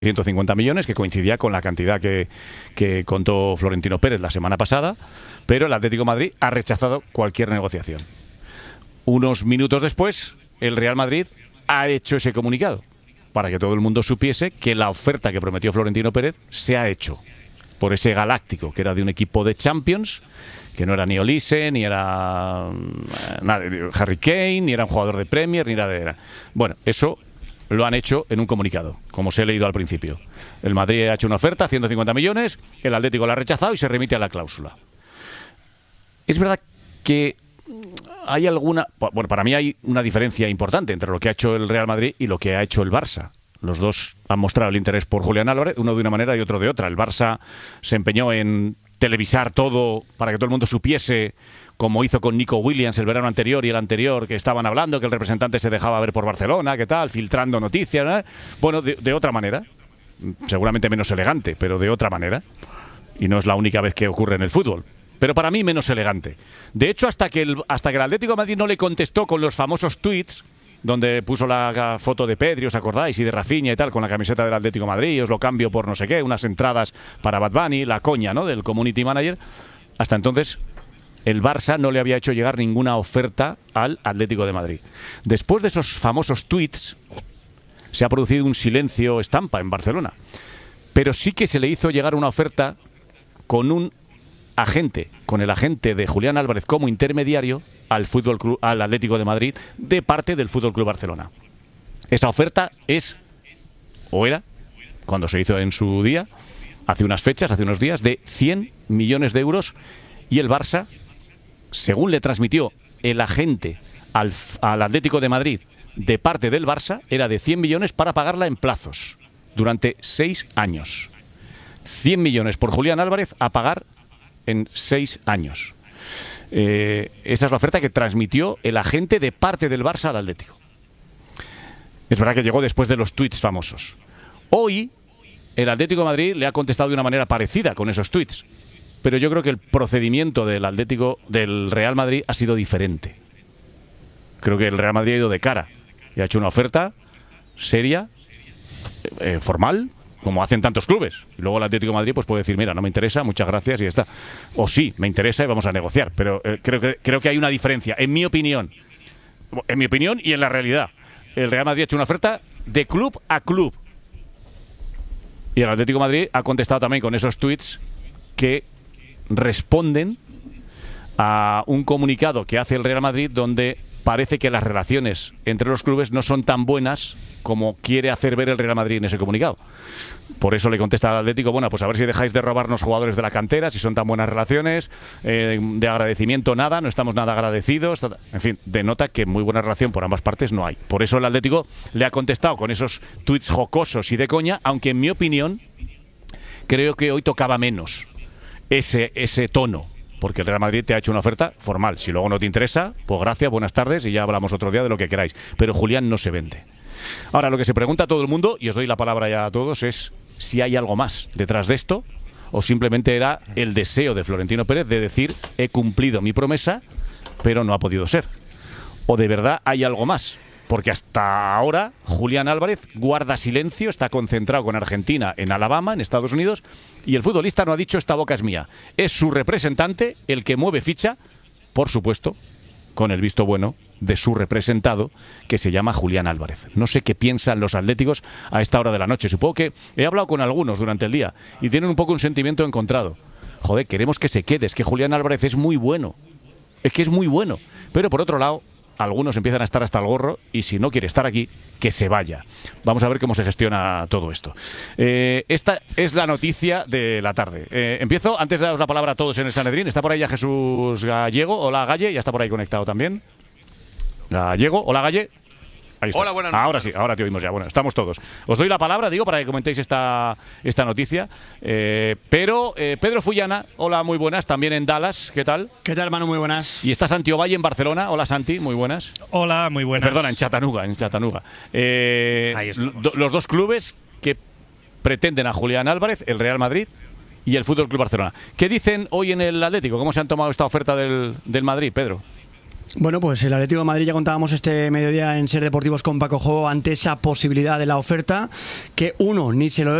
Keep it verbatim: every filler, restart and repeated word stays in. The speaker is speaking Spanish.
ciento cincuenta millones, que coincidía con la cantidad que, que contó Florentino Pérez la semana pasada, pero el Atlético de Madrid ha rechazado cualquier negociación. Unos minutos después, el Real Madrid ha hecho ese comunicado para que todo el mundo supiese que la oferta que prometió Florentino Pérez se ha hecho por ese Galáctico, que era de un equipo de Champions, que no era ni Olise, ni era nada, Harry Kane, ni era un jugador de Premier, ni era de... Bueno, eso lo han hecho en un comunicado, como os he leído al principio. El Madrid ha hecho una oferta, ciento cincuenta millones, el Atlético la ha rechazado y se remite a la cláusula. Es verdad que hay alguna... Bueno, para mí hay una diferencia importante entre lo que ha hecho el Real Madrid y lo que ha hecho el Barça. Los dos han mostrado el interés por Julián Álvarez, uno de una manera y otro de otra. El Barça se empeñó en televisar todo para que todo el mundo supiese, como hizo con Nico Williams el verano anterior y el anterior, que estaban hablando, que el representante se dejaba ver por Barcelona, que tal, filtrando noticias, ¿no? Bueno, de, de otra manera, seguramente menos elegante, pero de otra manera, y no es la única vez que ocurre en el fútbol, pero para mí menos elegante. De hecho, hasta que el, hasta que el Atlético de Madrid no le contestó con los famosos tweets, donde puso la foto de Pedri, ¿os acordáis? Y de Rafinha y tal, con la camiseta del Atlético de Madrid, os lo cambio por no sé qué, unas entradas para Bad Bunny, la coña, ¿no?, del community manager. Hasta entonces, el Barça no le había hecho llegar ninguna oferta al Atlético de Madrid. Después de esos famosos tweets, se ha producido un silencio estampa en Barcelona. Pero sí que se le hizo llegar una oferta con un agente, con el agente de Julián Álvarez como intermediario al Fútbol Club, al Atlético de Madrid, de parte del Fútbol Club Barcelona. Esa oferta es, o era, cuando se hizo en su día, hace unas fechas, hace unos días, de cien millones de euros, y el Barça, según le transmitió el agente al, al Atlético de Madrid de parte del Barça, era de cien millones para pagarla en plazos durante seis años. cien millones por Julián Álvarez a pagar en seis años. Eh, esa es la oferta que transmitió el agente de parte del Barça al Atlético. Es verdad que llegó después de los tuits famosos. Hoy el Atlético de Madrid le ha contestado de una manera parecida con esos tuits, pero yo creo que el procedimiento del Atlético, del Real Madrid, ha sido diferente. Creo que el Real Madrid ha ido de cara y ha hecho una oferta seria, eh, formal, como hacen tantos clubes. Y luego el Atlético de Madrid pues puede decir, mira, no me interesa, muchas gracias y ya está. O sí, me interesa y vamos a negociar. Pero eh, creo, que, creo que hay una diferencia, en mi opinión. En mi opinión y en la realidad. El Real Madrid ha hecho una oferta de club a club. Y el Atlético de Madrid ha contestado también con esos tweets que responden a un comunicado que hace el Real Madrid donde parece que las relaciones entre los clubes no son tan buenas como quiere hacer ver el Real Madrid en ese comunicado. Por eso le contesta al Atlético, bueno, pues a ver si dejáis de robarnos jugadores de la cantera, si son tan buenas relaciones, eh, de agradecimiento nada, no estamos nada agradecidos, en fin, denota que muy buena relación por ambas partes no hay. Por eso el Atlético le ha contestado con esos tuits jocosos y de coña, aunque en mi opinión creo que hoy tocaba menos ese, ese tono. Porque el Real Madrid te ha hecho una oferta formal. Si luego no te interesa, pues gracias, buenas tardes y ya hablamos otro día de lo que queráis. Pero Julián no se vende. Ahora, lo que se pregunta a todo el mundo, y os doy la palabra ya a todos, es si hay algo más detrás de esto o simplemente era el deseo de Florentino Pérez de decir he cumplido mi promesa, pero no ha podido ser. O de verdad hay algo más. Porque hasta ahora Julián Álvarez guarda silencio, está concentrado con Argentina en Alabama, en Estados Unidos, y el futbolista no ha dicho esta boca es mía. Es su representante el que mueve ficha, por supuesto, con el visto bueno de su representado, que se llama Julián Álvarez. No sé qué piensan los atléticos a esta hora de la noche. Supongo que he hablado con algunos durante el día y tienen un poco un sentimiento encontrado. Joder, queremos que se quede, es que Julián Álvarez es muy bueno. Es que es muy bueno. Pero por otro lado, algunos empiezan a estar hasta el gorro y si no quiere estar aquí, que se vaya. Vamos a ver cómo se gestiona todo esto. Eh, esta es la noticia de la tarde. Eh, empiezo, antes de daros la palabra a todos en el Sanedrín, está por ahí ya Jesús Gallego. Hola, Galle, ya está por ahí conectado también. Gallego, hola, Galle. Ahí está. Hola, buenas noches. Ahora sí, ahora te oímos ya. Bueno, estamos todos. Os doy la palabra, digo, para que comentéis esta, esta noticia. Eh, pero eh, Pedro Fullana, hola, muy buenas, también en Dallas, ¿qué tal? ¿Qué tal, hermano? Muy buenas. Y está Santi Ovalle en Barcelona. Hola, Santi, muy buenas. Hola, muy buenas. Perdona, en Chattanooga, en Chattanooga. Eh, Ahí estamos. Los dos clubes que pretenden a Julián Álvarez, el Real Madrid y el Fútbol Club Barcelona. ¿Qué dicen hoy en el Atlético? ¿Cómo se han tomado esta oferta del, del Madrid, Pedro? Bueno, pues el Atlético de Madrid, ya contábamos este mediodía en Ser Deportivos con Paco Jo ante esa posibilidad de la oferta, que uno ni se lo